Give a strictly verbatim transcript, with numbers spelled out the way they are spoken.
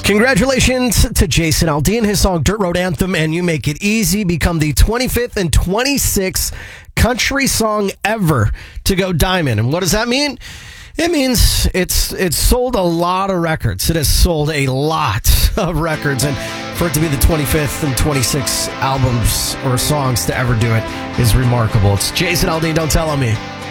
Congratulations to Jason Aldean, his song Dirt Road Anthem, and You Make It Easy become the twenty-fifth and twenty-sixth country song ever to go diamond. And what does that mean? It means it's it's sold a lot of records. It has sold a lot of records, and for it to be the twenty-fifth and twenty-sixth albums or songs to ever do it is remarkable. It's Jason Aldean, Don't Tell On Me.